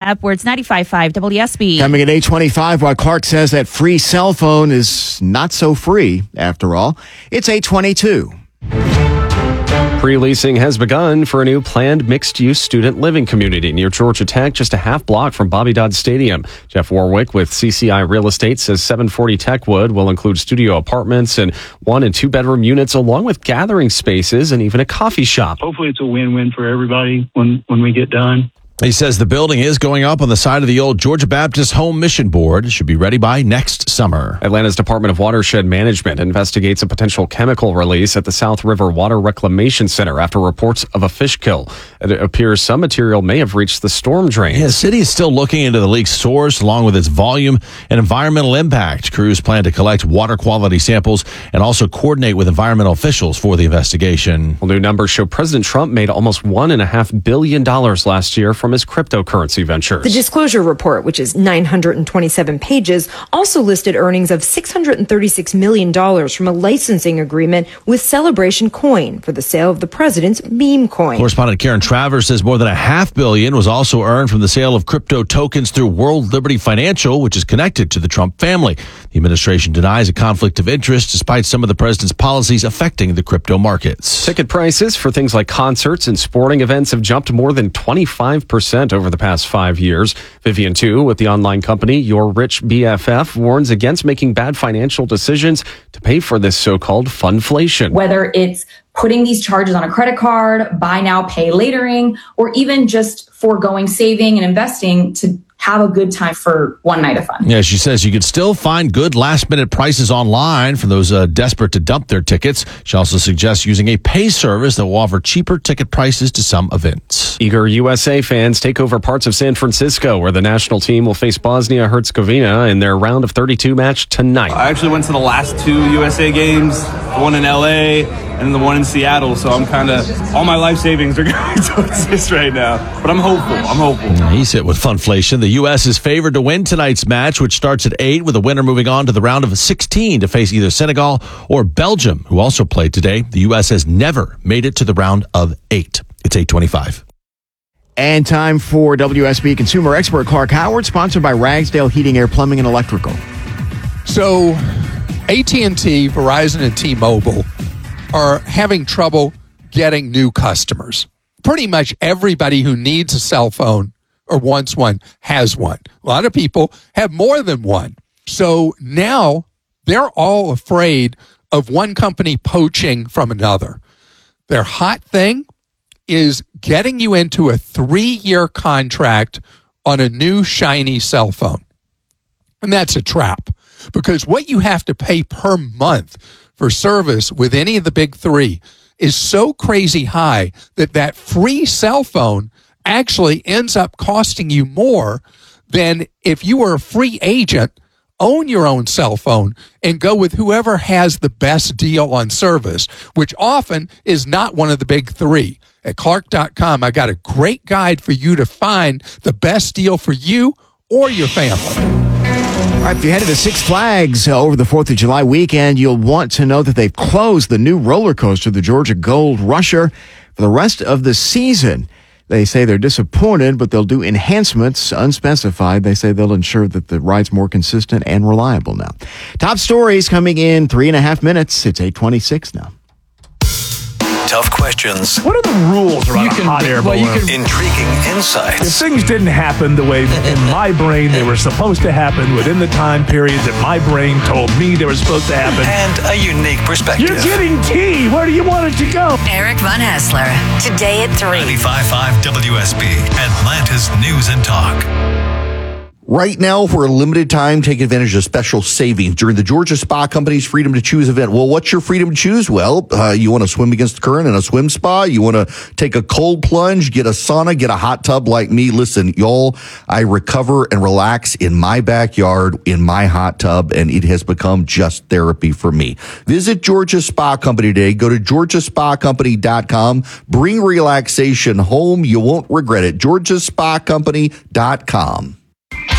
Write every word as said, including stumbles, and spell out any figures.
Upwards ninety-five point five W S B. Coming at eight twenty-five, while Clark says that free cell phone is not so free after all. It's eight twenty-two. Pre-leasing has begun for a new planned mixed-use student living community near Georgia Tech, just a half block from Bobby Dodd Stadium. Jeff Warwick with C C I Real Estate says seven forty Techwood will include studio apartments and one and two bedroom units, along with gathering spaces and even a coffee shop. Hopefully it's a win-win for everybody when, when we get done. He says the building is going up on the side of the old Georgia Baptist Home Mission Board. It should be ready by next summer. Atlanta's Department of Watershed Management investigates a potential chemical release at the South River Water Reclamation Center after reports of a fish kill. It appears some material may have reached the storm drain. Yeah, the city is still looking into the leak's source, along with its volume and environmental impact. Crews plan to collect water quality samples and also coordinate with environmental officials for the investigation. Well, new numbers show President Trump made almost one and a half billion dollars last year from his cryptocurrency ventures. The disclosure report, which is nine hundred twenty-seven pages, also listed earnings of six hundred thirty-six million dollars from a licensing agreement with Celebration Coin for the sale of the president's meme coin. Correspondent Karen Travers says more than a half billion was also earned from the sale of crypto tokens through World Liberty Financial, which is connected to the Trump family. The administration denies a conflict of interest despite some of the president's policies affecting the crypto markets. Ticket prices for things like concerts and sporting events have jumped more than twenty-five percent over the past five years. Vivian Tu with the online company Your Rich B F F warns against making bad financial decisions to pay for this so-called funflation. Whether it's putting these charges on a credit card, buy now, pay latering, or even just foregoing saving and investing to have a good time for one night of fun. Yeah, she says you could still find good last-minute prices online for those uh, desperate to dump their tickets. She also suggests using a pay service that will offer cheaper ticket prices to some events. Eager U S A fans take over parts of San Francisco, where the national team will face Bosnia-Herzegovina in their round of thirty-two match tonight. I actually went to the last two U S A games, the one in L A and the one in Seattle, so I'm kind of, all my life savings are going towards this right now. But I'm hopeful. I'm hopeful. He's hit with funflation. The U S is favored to win tonight's match, which starts at eight, with the winner moving on to the round of sixteen to face either Senegal or Belgium, who also played today. The U S has never made it to the round of eight. It's eight twenty-five. And time for W S B consumer expert Clark Howard, sponsored by Ragsdale Heating, Air, Plumbing, and Electrical. So A T and T, Verizon, and T-Mobile are having trouble getting new customers. Pretty much everybody who needs a cell phone or wants one has one. A lot of people have more than one. So now they're all afraid of one company poaching from another. Their hot thing is getting you into a three-year contract on a new shiny cell phone. And that's a trap, because what you have to pay per month for service with any of the big three is so crazy high that that free cell phone actually ends up costing you more than if you were a free agent, own your own cell phone, and go with whoever has the best deal on service, which often is not one of the big three. At Clark dot com, I got a great guide for you to find the best deal for you or your family. All right, if you're headed to Six Flags uh, over the fourth of July weekend, you'll want to know that they've closed the new roller coaster, the Georgia Gold Rusher, for the rest of the season. They say they're disappointed, but they'll do enhancements unspecified. They say they'll ensure that the ride's more consistent and reliable now. Top stories coming in three and a half minutes. It's eight twenty-six now. Tough questions. What are the rules around a hot air balloon? Well, Intriguing insights. If things didn't happen the way in my brain they were supposed to happen within the time period that my brain told me they were supposed to happen. And a unique perspective. You're getting tea. Where do you want it to go? Eric Von Hassler. Today at three. ninety-five point five W S B. Atlanta's News and Talk. Right now, for a limited time, take advantage of special savings during the Georgia Spa Company's Freedom to Choose event. Well, what's your freedom to choose? Well, uh, you want to swim against the current in a swim spa? You want to take a cold plunge, get a sauna, get a hot tub like me? Listen, y'all, I recover and relax in my backyard, in my hot tub, and it has become just therapy for me. Visit Georgia Spa Company today. Go to georgia spa company dot com. Bring relaxation home. You won't regret it. georgia spa company dot com.